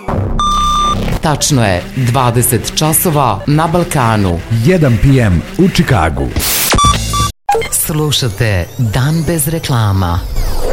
Tačno je 20 časova na Balkanu. 1 p.m. u Čikagu. Slušate Dan bez reklama.